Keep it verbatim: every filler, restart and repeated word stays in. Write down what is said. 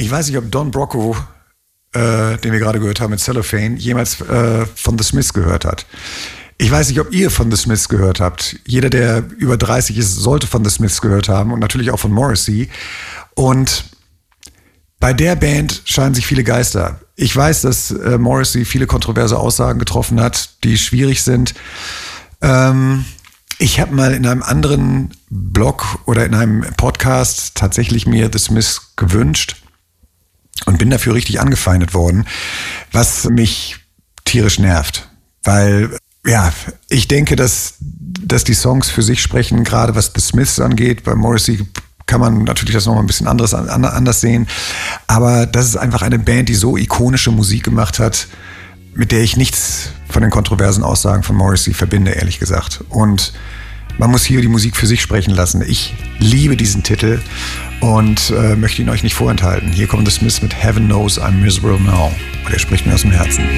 Ich weiß nicht, ob Don Brocco, äh, den wir gerade gehört haben mit Cellophane, jemals äh, von The Smiths gehört hat. Ich weiß nicht, ob ihr von The Smiths gehört habt. Jeder, der über dreißig ist, sollte von The Smiths gehört haben und natürlich auch von Morrissey. Und bei der Band scheinen sich viele Geister. Ich weiß, dass äh, Morrissey viele kontroverse Aussagen getroffen hat, die schwierig sind. Ähm, ich habe mal in einem anderen Blog oder in einem Podcast tatsächlich mir The Smiths gewünscht und bin dafür richtig angefeindet worden, was mich tierisch nervt. Weil, ja, ich denke, dass, dass die Songs für sich sprechen, gerade was The Smiths angeht. Bei Morrissey kann man natürlich das nochmal ein bisschen anderes, anders sehen. Aber das ist einfach eine Band, die so ikonische Musik gemacht hat, mit der ich nichts von den kontroversen Aussagen von Morrissey verbinde, ehrlich gesagt. Und man muss hier die Musik für sich sprechen lassen. Ich liebe diesen Titel und äh, möchte ihn euch nicht vorenthalten. Hier kommt The Smiths mit Heaven Knows I'm Miserable Now. Und er spricht mir aus dem Herzen.